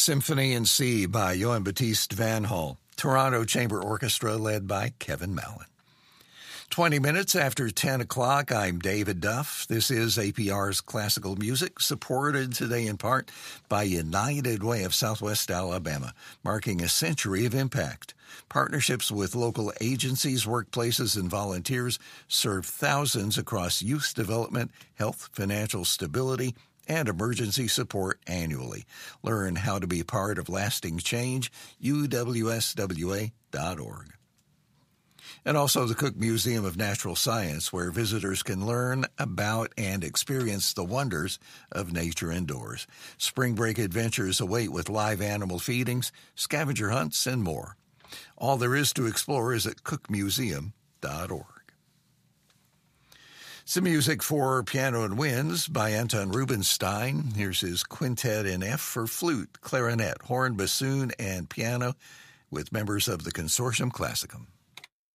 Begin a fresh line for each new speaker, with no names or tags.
Symphony in C by Johann Baptiste Van Hall. Toronto Chamber Orchestra led by Kevin Mallon. 20 minutes after 10 o'clock, I'm David Duff. This is APR's Classical Music, supported today in part by United Way of Southwest Alabama, marking a century of impact. Partnerships with local agencies, workplaces, and volunteers serve thousands across youth development, health, financial stability, and emergency support annually. Learn how to be part of lasting change, uwswa.org. And also the Cook Museum of Natural Science, where visitors can learn about and experience the wonders of nature indoors. Spring break adventures await with live animal feedings, scavenger hunts, and more. All there is to explore is at cookmuseum.org. Some music for piano and winds by Anton Rubinstein. Here's his Quintet in F for flute, clarinet, horn, bassoon, and piano with members of the Consortium Classicum.